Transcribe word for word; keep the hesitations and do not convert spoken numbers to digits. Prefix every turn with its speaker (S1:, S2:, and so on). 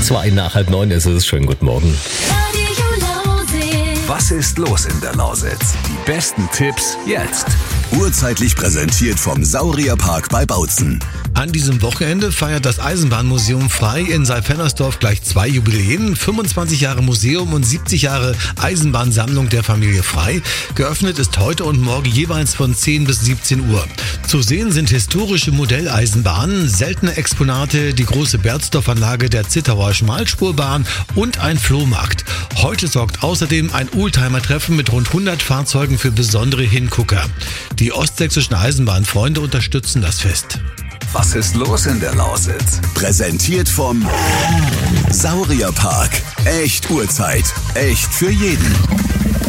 S1: Zwei nach halb neun ist es. Schönen guten Morgen.
S2: Was ist los in der Lausitz? Die besten Tipps jetzt.
S3: Urzeitlich präsentiert vom Saurierpark bei Bautzen.
S4: An diesem Wochenende feiert das Eisenbahnmuseum Frei in Saalfennersdorf gleich zwei Jubiläen. fünfundzwanzig Jahre Museum und siebzig Jahre Eisenbahnsammlung der Familie Frei. Geöffnet ist heute und morgen jeweils von zehn bis siebzehn Uhr. Zu sehen sind historische Modelleisenbahnen, seltene Exponate, die große Berzdorf-Anlage der Zittauer Schmalspurbahn und ein Flohmarkt. Heute sorgt außerdem ein Oldtimer-Treffen mit rund hundert Fahrzeugen für besondere Hingucker. Die ostsächsischen Eisenbahnfreunde unterstützen das Fest.
S2: Was ist los in der Lausitz?
S3: Präsentiert vom Saurierpark. Echt Urzeit. Echt für jeden.